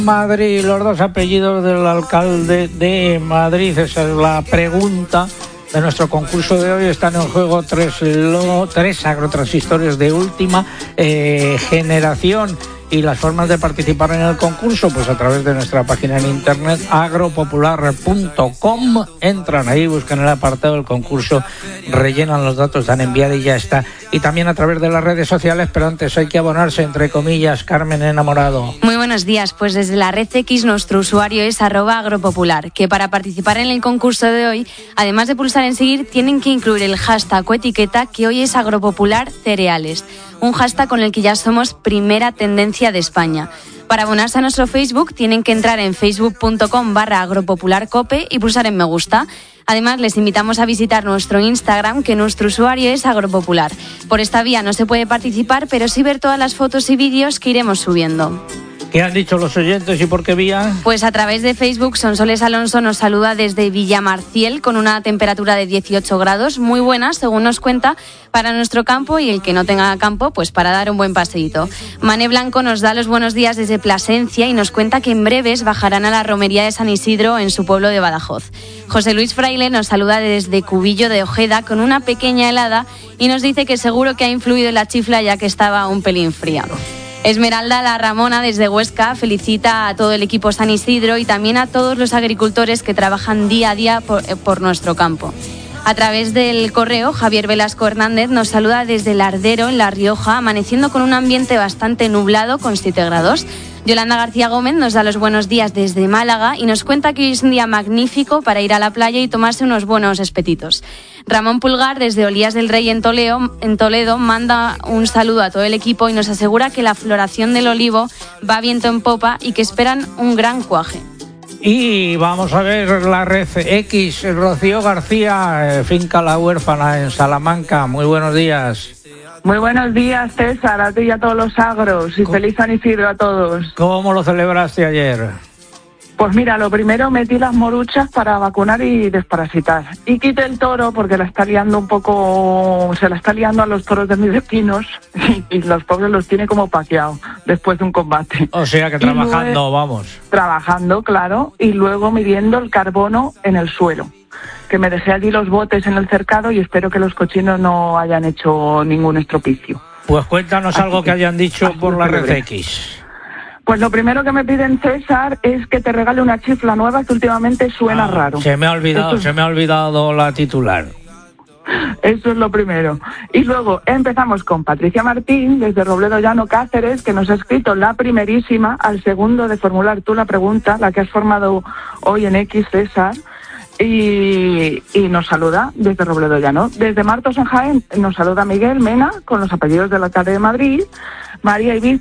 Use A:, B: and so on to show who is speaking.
A: Madrid, los dos apellidos del alcalde de Madrid. Esa es la pregunta de nuestro concurso de hoy. Están en juego tres agrotransistores de última generación. Y las formas de participar en el concurso, pues a través de nuestra página en internet agropopular.com. Entran ahí, buscan el apartado del concurso, rellenan los datos, dan enviar y ya está. Y también a través de las redes sociales, pero antes hay que abonarse, entre comillas. Carmen Enamorado.
B: Muy buenos días, pues desde la red X nuestro usuario es @agropopular, que para participar en el concurso de hoy, además de pulsar en seguir, tienen que incluir el hashtag o etiqueta que hoy es agropopular cereales, un hashtag con el que ya somos primera tendencia de España. Para abonarse a nuestro Facebook tienen que entrar en facebook.com/agropopularcope y pulsar en me gusta. Además, les invitamos a visitar nuestro Instagram, que nuestro usuario es agropopular. Por esta vía no se puede participar, pero sí ver todas las fotos y vídeos que iremos subiendo.
A: ¿Qué han dicho los oyentes y por qué vía?
B: Pues a través de Facebook, Sonsoles Alonso nos saluda desde Villamarciel con una temperatura de 18 grados, muy buena, según nos cuenta, para nuestro campo, y el que no tenga campo, pues para dar un buen paseíto. Mané Blanco nos da los buenos días desde Plasencia y nos cuenta que en breves bajarán a la romería de San Isidro en su pueblo de Badajoz. José Luis Fraile nos saluda desde Cubillo de Ojeda con una pequeña helada y nos dice que seguro que ha influido en la chifla ya que estaba un pelín fría. Esmeralda La Ramona desde Huesca felicita a todo el equipo San Isidro y también a todos los agricultores que trabajan día a día por nuestro campo. A través del correo, Javier Velasco Hernández nos saluda desde Lardero, en La Rioja, amaneciendo con un ambiente bastante nublado con 7 grados. Yolanda García Gómez nos da los buenos días desde Málaga y nos cuenta que hoy es un día magnífico para ir a la playa y tomarse unos buenos espetitos. Ramón Pulgar desde Olías del Rey en Toledo manda un saludo a todo el equipo y nos asegura que la floración del olivo va viento en popa y que esperan un gran cuaje.
A: Y vamos a ver la red X. Rocío García, Finca La Huérfana en Salamanca. Muy buenos días.
C: Muy buenos días, César, a ti y a todos los agros, y feliz San Isidro a todos.
A: ¿Cómo lo celebraste ayer?
C: Pues mira, lo primero metí las moruchas para vacunar y desparasitar. Y quité el toro porque la está liando un poco, se la está liando a los toros de mis vecinos y los pobres los tiene como paqueados después de un combate.
A: O sea que trabajando, vamos.
C: Trabajando, claro, y luego midiendo el carbono en el suelo. Que me dejé allí los botes en el cercado y espero que los cochinos no hayan hecho ningún estropicio.
A: Pues cuéntanos algo que hayan dicho por la red X.
C: Pues lo primero que me piden, César, es que te regale una chifla nueva que últimamente suena raro.
A: Se me ha olvidado la titular.
C: Eso es lo primero. Y luego empezamos con Patricia Martín, desde Robledo Llano, Cáceres, que nos ha escrito la primerísima al segundo de formular tú la pregunta, la que has formado hoy en X, César. Y nos saluda desde Robledo Llano. Desde Martos en Jaén nos saluda Miguel Mena con los apellidos del alcalde de Madrid. María Ibiza